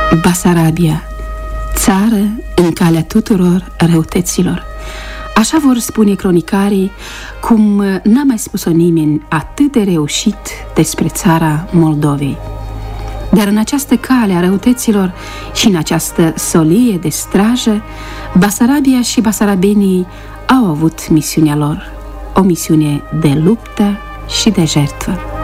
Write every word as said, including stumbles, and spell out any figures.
Basarabia, țară în calea tuturor răutăților. Așa vor spune cronicarii, cum n-a mai spus-o nimeni atât de reușit despre țara Moldovei. Dar în această cale a răutăților și în această solie de strajă, Basarabia și basarabenii au avut misiunea lor, o misiune de luptă și de jertfă.